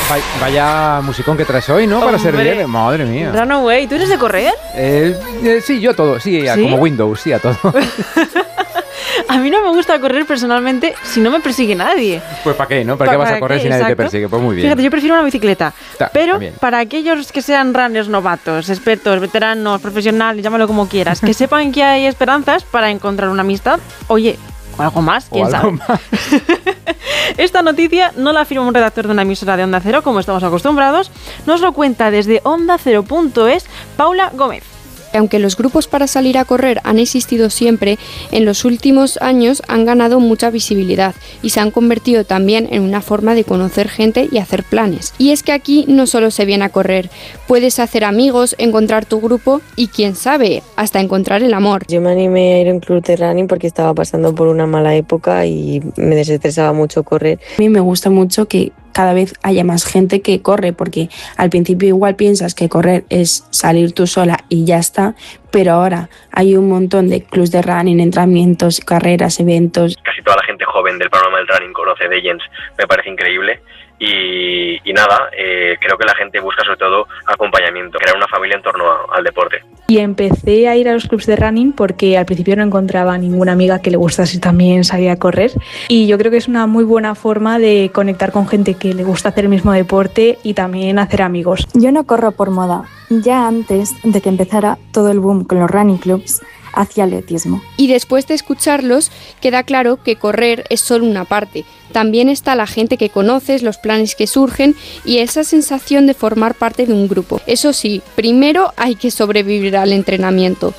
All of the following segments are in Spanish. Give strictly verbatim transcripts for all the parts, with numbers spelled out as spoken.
Vaya musicón que traes hoy, ¿no? Hombre, para ser bien. Madre mía. Runaway, ¿tú eres de correr? Eh, eh, sí, yo a todo, sí, a, ¿sí? Como Windows, sí, a todo. A mí no me gusta correr personalmente si no me persigue nadie. Pues ¿para qué, no? ¿Para, ¿Para qué vas a correr qué? si nadie Exacto. te persigue? Pues muy bien. Fíjate, yo prefiero una bicicleta. Ta, pero también. Para aquellos que sean runners novatos, expertos, veteranos, profesionales, llámalo como quieras, que sepan que hay esperanzas para encontrar una amistad, oye, o algo más, quién o sabe. Algo más. Esta noticia no la afirma un redactor de una emisora de Onda Cero, como estamos acostumbrados, nos lo cuenta desde onda cero punto es Paula Gómez. Aunque los grupos para salir a correr han existido siempre, en los últimos años han ganado mucha visibilidad y se han convertido también en una forma de conocer gente y hacer planes. Y es que aquí no solo se viene a correr, puedes hacer amigos, encontrar tu grupo y quién sabe, hasta encontrar el amor. Yo me animé a ir a un club de running porque estaba pasando por una mala época y me desestresaba mucho correr. A mí me gusta mucho que cada vez haya más gente que corre, porque al principio igual piensas que correr es salir tú sola y ya está, pero ahora hay un montón de clubs de running, entrenamientos, carreras, eventos. Casi toda la gente joven del panorama del running conoce Legends, me parece increíble. Y, y nada, eh, creo que la gente busca sobre todo acompañamiento, crear una familia en torno a, al deporte. Y empecé a ir a los clubs de running porque al principio no encontraba ninguna amiga que le gustase también salir a correr. Y yo creo que es una muy buena forma de conectar con gente que le gusta hacer el mismo deporte y también hacer amigos. Yo no corro por moda. Ya antes de que empezara todo el boom con los running clubs, hacia atletismo. Y después de escucharlos, queda claro que correr es solo una parte. También está la gente que conoces, los planes que surgen y esa sensación de formar parte de un grupo. Eso sí, primero hay que sobrevivir al entrenamiento.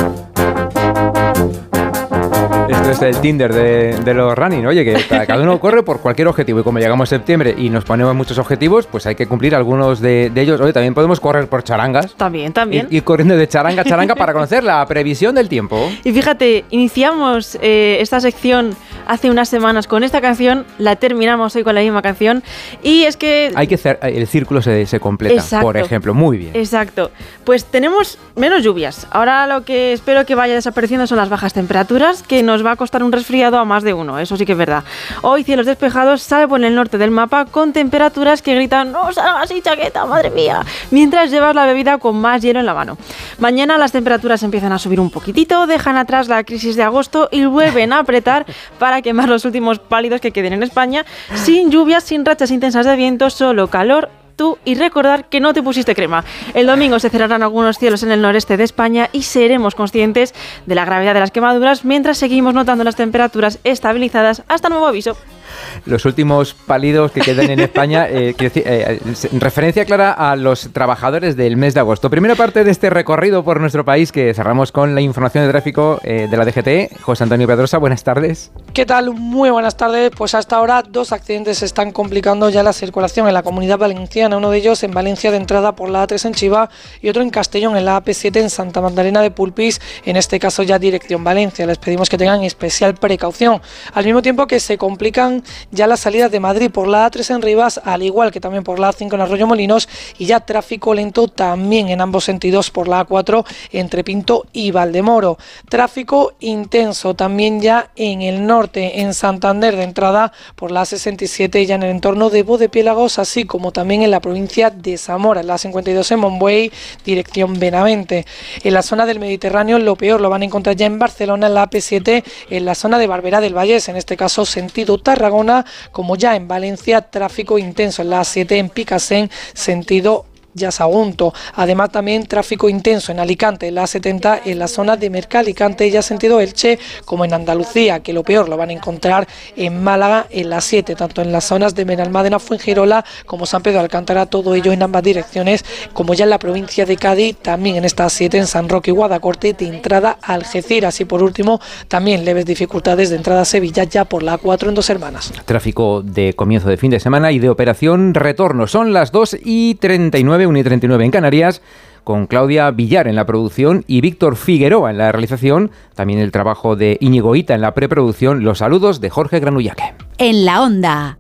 Esto es el Tinder de, de los running, oye, que cada uno corre por cualquier objetivo y como llegamos a septiembre y nos ponemos muchos objetivos, pues hay que cumplir algunos de, de ellos. Oye, también podemos correr por charangas. También, también. Ir, ir corriendo de charanga a charanga para conocer la previsión del tiempo. Y fíjate, iniciamos eh, esta sección hace unas semanas con esta canción, la terminamos hoy con la misma canción y es que... Hay que hacer, el círculo se, se completa, Exacto. por ejemplo, muy bien. Exacto. Pues tenemos menos lluvias. Ahora lo que espero que vaya desapareciendo son las bajas temperaturas, que nos va a costar un resfriado a más de uno, eso sí que es verdad. Hoy cielos despejados, salvo en el norte del mapa, con temperaturas que gritan ¡no salgas sin chaqueta, madre mía!, mientras llevas la bebida con más hielo en la mano. Mañana las temperaturas empiezan a subir un poquitito, dejan atrás la crisis de agosto y vuelven a apretar para quemar los últimos pálidos que queden en España, sin lluvias, sin rachas intensas de viento, solo calor, tú y recordar que no te pusiste crema. El domingo se cerrarán algunos cielos en el noreste de España y seremos conscientes de la gravedad de las quemaduras mientras seguimos notando las temperaturas estabilizadas hasta nuevo aviso. Los últimos pálidos que quedan en España, eh, decir, eh, referencia clara a los trabajadores del mes de agosto. Primera parte de este recorrido por nuestro país que cerramos con la información de tráfico eh, de la D G T. José Antonio Pedrosa, buenas tardes. ¿Qué tal? Muy buenas tardes. Pues hasta ahora dos accidentes están complicando ya la circulación en la Comunidad Valenciana. Uno de ellos en Valencia de entrada por la A tres en Chiva y otro en Castellón en la A P siete en Santa Magdalena de Pulpís, en este caso ya dirección Valencia. Les pedimos que tengan especial precaución. Al mismo tiempo que se complican ya las salidas de Madrid por la A tres en Rivas, al igual que también por la A cinco en Arroyomolinos, y ya tráfico lento también en ambos sentidos por la A cuatro entre Pinto y Valdemoro. Tráfico intenso también ya en el norte, en Santander de entrada por la A sesenta y siete ya en el entorno de Bodepiélagos, así como también en la provincia de Zamora, en la A cincuenta y dos en Monbuey, dirección Benavente. En la zona del Mediterráneo lo peor lo van a encontrar ya en Barcelona, en la A P siete, en la zona de Barberá del Vallés, en este caso sentido Tarragona, como ya en Valencia, tráfico intenso en la A siete en Picasen, sentido ya Sagunto. Además también tráfico intenso en Alicante, en la A setenta, en la zona de Mercalicante, ya sentido Elche, como en Andalucía, que lo peor lo van a encontrar en Málaga, en la siete, tanto en las zonas de Benalmádena, Fuengirola, como San Pedro de Alcántara, todo ello en ambas direcciones, como ya en la provincia de Cádiz, también en esta A siete, en San Roque y Guadacorte, de entrada a Algeciras, y por último, también leves dificultades de entrada a Sevilla, ya por la A cuatro en Dos Hermanas. Tráfico de comienzo de fin de semana y de operación retorno. Son las dos y treinta y nueve, una y treinta y nueve en Canarias, con Claudia Villar en la producción y Víctor Figueroa en la realización. También el trabajo de Íñigo Hita en la preproducción. Los saludos de Jorge Granullaque. En la Onda.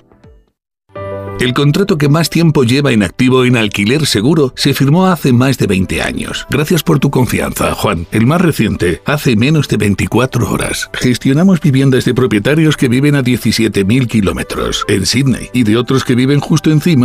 El contrato que más tiempo lleva en activo en Alquiler Seguro se firmó hace más de veinte años. Gracias por tu confianza, Juan. El más reciente, hace menos de veinticuatro horas. Gestionamos viviendas de propietarios que viven a diecisiete mil kilómetros en Sydney y de otros que viven justo encima